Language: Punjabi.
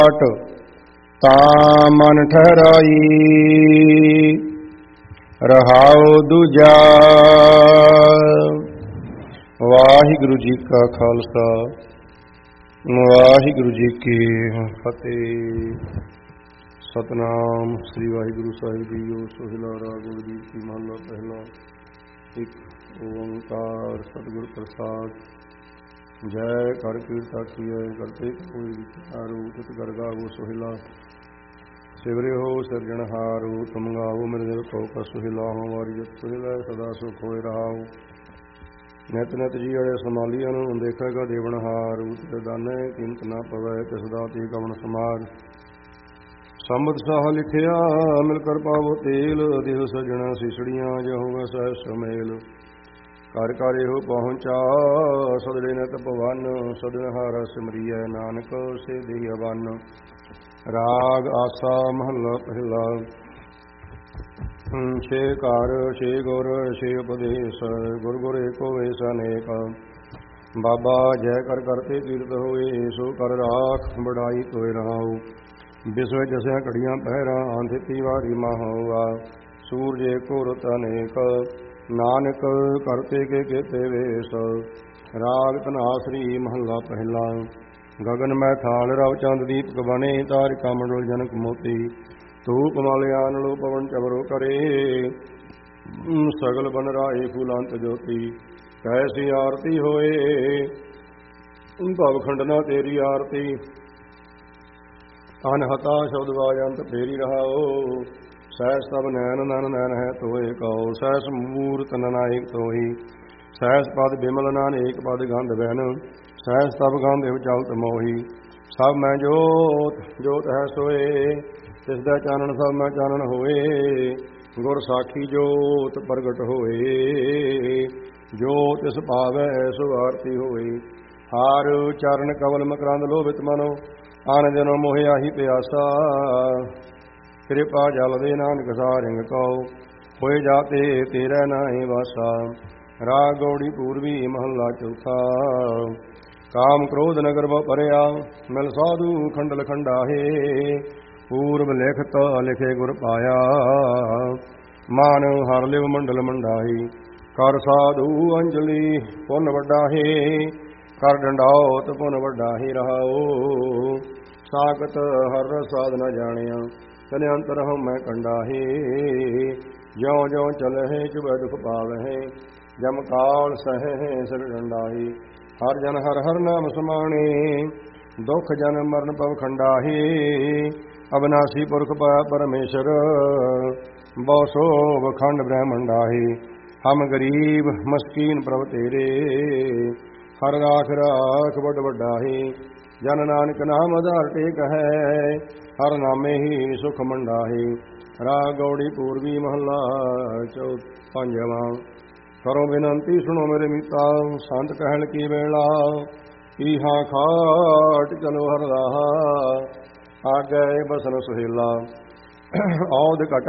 ਤਾ ਮਨ ਠਹਿਰਾਈ ਰਹਾਉ ਦੂਜਾ। ਵਾਹਿਗੁਰੂ ਜੀ ਕਾ ਖਾਲਸਾ ਵਾਹਿਗੁਰੂ ਜੀ ਕੀ ਫਤਿਹ। ਸਤਨਾਮ ਸ੍ਰੀ ਵਾਹਿਗੁਰੂ ਸਾਹਿਬ ਜੀਓ। ਸੋਹਿਲਾ ਰਾਗ ਗੁਰਦੀਪ ਕੀ ਮਹਲਾ ਪਹਿਲਾ। ਇੱਕ ਓੰਕਾਰ ਸਤਿਗੁਰ ਪ੍ਰਸਾਦ। ਜੈ ਕਰ ਕੀਰਤਾ ਕੀਏ ਕਰਤੇ ਕੋਈ ਵਿਚਾਰੋ ਤਿਤ ਕਰ ਗਾਵੋ ਸੋਹਿਲਾ। ਸਿਵਰਿ ਹੋ ਸਿਰਜਣਹਾਰੂ ਤੁਮ ਗਾਵੋ ਮੇਰੇ ਦਿਲ ਕੋ ਕਾ ਸੁਹਿਲਾ। ਹਮਾਰੀ ਜਤ ਸੁਹਿਲਾ ਸਦਾ ਸੁਖ ਹੋਏ ਰਹਾਉ। ਨਿਤ ਨਿਤ ਜੀ ਅੜੇ ਸੰਭਾਲੀਆਂ ਨੂੰ ਦੇਖੇਗਾ ਦੇਵਨਹਾਰ। ਉਤੇ ਦਾਨੇ ਕੀਮਤ ਨਾ ਪਵੈ ਤਿਸ ਦਾ ਤੀ ਕਵਣ ਸਮਾਰ। ਸੰਬਤ ਸਾਹ ਲਿਖਿਆ ਮਿਲ ਕਰ ਪਾਵੋ ਤੇਲ। ਦਿਲ ਸਜਣਾ ਸਿਸੜੀਆਂ ਜੋ ਹੋਵੇ ਸਹਿ ਸਮੇਲ। ਘਰ ਘਰ ਇਹੋ ਪਹੁੰਚਾ ਸਦੜੇ ਨਿਤ ਭਵਨ। ਸਦਨਹਾਰਾ ਸਿਮਰੀਐ ਨਾਨਕ ਸੇ ਦੇਹ ਅਵਨ। ਰਾਗ ਆਸਾ ਮਹੱਲਾ ਪਹਿਲਾ। ਛੇ ਘਰ ਛੇ ਗੁਰ ਛੇ ਉਪਦੇਸ਼। ਗੁਰ ਗੁਰ ਏਕੋ ਵੇਸ ਅਨੇਕ। ਬਾਬਾ ਜੈ ਕਰ ਕਰਤੇ ਕੀਰਤ ਹੋਏ। ਸੋ ਕਰ ਰਾਖ ਬੜਾਈ ਤੋਏ ਰਹਾਉ। ਬਿਸਵੇ ਜਸਿਆ ਘੜੀਆਂ ਪਹਿਰਾ ਆਂਧਿਤੀ ਵਾਰੀ ਮਾਹੋਆ। ਸੂਰਜ ਏਕੋ ਰੁੱਤ ਅਨੇਕ। ਨਾਨਕ ਕਰਤੇ ਕੇ ਕੇਤੇ ਵੇਸ। ਰਾਗ ਧਨਾਸਰੀ ਮਹੱਲਾ ਪਹਿਲਾ। ਗਗਨ ਮੈ ਥਾਲ ਰਵ ਚੰਦ ਦੀਪਕ ਬਣੇ। ਤਾਰਿਕਾ ਮੰਡਲ ਜਨਕ ਮੋਤੀ। ਧੂਪ ਮਲਿਆਨ ਲੋ ਪਵਨ ਚਵਰੋ ਕਰੇ। ਸਗਲ ਬਨ ਰਾਏ ਫੂਲਾਂਤ ਜੋਤੀ। ਕੈਸੀ ਆਰਤੀ ਹੋਏ ਭਵ ਖੰਡਨਾ ਤੇਰੀ ਆਰਤੀ। ਅਨਹਤਾ ਸ਼ਬਦ ਵਾਜੰਤ ਫੇਰੀ ਰਹਾਓ। ਸਹਿਸ ਤਬ ਨੈਣ ਨਨ ਨੈਣ ਹੈ ਤੋਏ ਕਉ। ਸਹਿਸ ਮੂਰਤ ਨਨਾਇਕ ਤੋਹੀ। ਸਹਿਸ ਪਦ ਬਿਮਲ ਨਾਨੇਕ ਪਦ ਗੰਧ ਬੈਨ। ਸਹਿਸ ਤਬ ਗੰਧ ਇਵ ਚਲਤ ਮੋਹੀ। ਸਭ ਮੈਂ ਜੋਤ ਜੋਤ ਹੈ ਸੋਏ। ਤਿਸ ਦਾ ਚਾਨਣ ਸਭ ਮੈਂ ਚਾਨਣ ਹੋਏ। ਗੁਰ ਸਾਖੀ ਜੋਤ ਪ੍ਰਗਟ ਹੋਏ। ਜੋ ਤਿਸ ਭਾਵੈ ਸੋ ਆਰਤੀ ਹੋਈ। ਹਾਰ ਚਰਨ ਕਵਲ ਮਕਰੰਦ ਲੋਭਿਤ ਮਨੋ। ਆਨ ਜਨੋ ਮੋਹਿ ਆਹੀ ਪਿਆਸਾ। ਕਿਰਪਾ ਜਲ ਦੇ ਨਾਨਕ ਸਾਰਿੰਗ ਕਉ। ਹੋਏ ਜਾਤੇ ਤੇਰਾ ਨਾਹੀ ਵਾਸਾ। ਰਾਗ ਗੌੜੀ ਪੂਰਬੀ ਮਹੱਲਾ ਚੌਥਾ। ਕਾਮ ਕ੍ਰੋਧ ਨਗਰ ਬਹੁ ਭਰਿਆ। ਮਿਲ ਸਾਧੂ ਖੰਡਲ ਖੰਡਾਹੇ। ਪੂਰਬ ਲਿਖਤ ਲਿਖੇ ਗੁਰ ਪਾਇਆ। ਮਾਨ ਹਰ ਲਿਵ ਮੰਡਲ ਮੰਡਾਹੀ। ਕਰ ਸਾਧੂ ਅੰਜਲੀ ਪੁੰਨ ਵੱਡਾਹੇ। ਕਰ ਡੰਡਾਉਤ ਪੁੰਨ ਵੱਡਾਹੀ ਰਹਾਉ। ਸਾਖਤ ਹਰ ਸਾਧ ਨ ਜਾਣਿਆ। ਤਨ ਅੰਤਰ ਹਉ ਮੈਂ ਕੰਡਾਹੇ। ਜਿਉ ਜਿਉ ਚਲਹਿ ਚੁਬੈ ਦੁਖ ਪਾਵਹਿ। ਜਮ ਕਾਲ ਸਹਿ ਸਿਰ ਡੰਡਾਹੀ। ਹਰ ਜਨ ਹਰ ਹਰ ਨਾਮ ਸਮਾਣੇ। ਦੁਖ ਜਨ ਮਰਨ ਪਵ ਖੰਡਾਹੇ। ਅਬਨਾਸੀ ਪੁਰਖ ਪਾਇਆ ਪਰਮੇਸ਼ਰ। ਬਹੁ ਸੋਭ ਖੰਡ ਬ੍ਰਹਮੰਡਾਹੇ। ਹਮ ਗਰੀਬ ਮਸਕੀਨ ਪ੍ਰਭ ਤੇਰੇ। ਹਰ ਰਾਖ ਰਾਖ ਵੱਡ ਵੱਡਾਹੇ। ਜਨ ਨਾਨਕ ਨਾਮ ਆਧਾਰ ਟੇਕ ਹੈ। ਹਰ ਨਾਮੇ ਹੀ ਸੁਖ ਮੰਡਾਹੇ। ਰਾਗ ਗੌੜੀ ਪੂਰਬੀ ਮਹੱਲਾ ਪੰਜਵਾਂ। ਕਰੋ ਬੇਨੰਤੀ ਸੁਣੋ ਮੇਰੇ ਮੀਤਾ। ਸੰਤ ਕਹਿਣ ਕੀ ਵੇਲਾ। ਈਹਾ ਖਾਟ ਚਲੋ ਹਰ ਰਾਹਾ। ਆਗੇ ਬਸਨ ਸੁਹੇਲਾ। ਔਦ ਘਟ